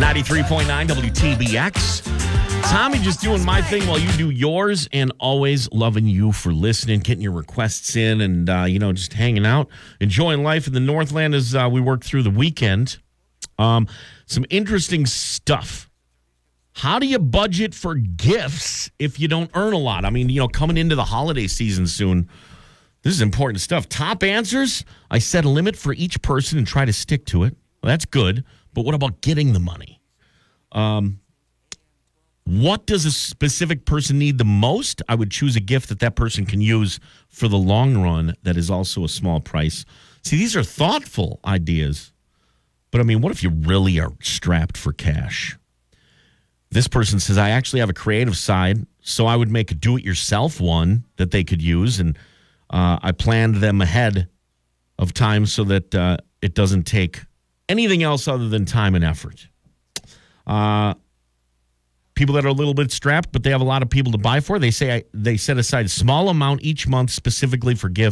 93.9 WTBX. Tommy just doing my thing while you do yours, and always loving you for listening, getting your requests in, and, just hanging out, enjoying life in the Northland as we work through the weekend. Some interesting stuff. How do you budget for gifts if you don't earn a lot? I mean, coming into the holiday season soon, this is important stuff. Top answers, I set a limit for each person and try to stick to it. Well, that's good, but what about getting the money? What does a specific person need the most? I would choose a gift that person can use for the long run that is also a small price. See, these are thoughtful ideas. But, what if you really are strapped for cash? This person says, I actually have a creative side, so I would make a do-it-yourself one that they could use, and I planned them ahead of time so that it doesn't take anything else other than time and effort. People that are a little bit strapped, but they have a lot of people to buy for, they say they set aside a small amount each month specifically for gifts.